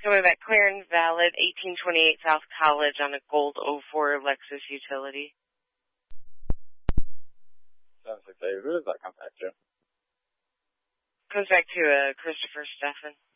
Coming back clear and valid, 1828 South College on a gold 04 Lexus utility. 768, who does that come back to? Comes back to Christopher Steffen.